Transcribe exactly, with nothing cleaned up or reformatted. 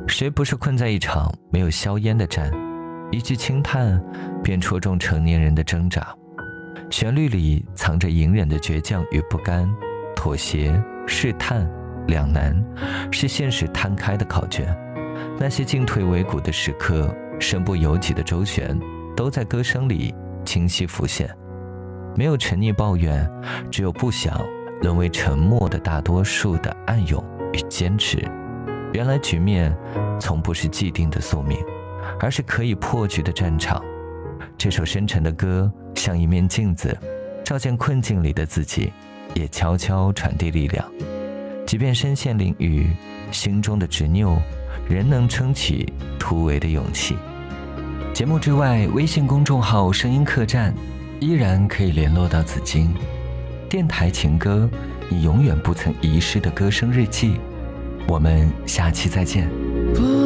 谁不是困在一场没有硝烟的战？一句轻叹，便戳中成年人的挣扎。旋律里藏着隐忍的倔强与不甘，妥协、试探、两难，是现实摊开的考卷。那些进退维谷的时刻，身不由己的周旋，都在歌声里清晰浮现。没有沉溺抱怨，只有不想沦为沉默的大多数的暗涌与坚持。原来局面从不是既定的宿命，而是可以破局的战场。这首深沉的歌像一面镜子，照见困境里的自己，也悄悄传递力量。即便身陷囹圄，心中的执拗仍能撑起突围的勇气。节目之外，微信公众号声音客栈依然可以联络到紫金。电台情歌，你永远不曾遗失的歌声日记。我们下期再见。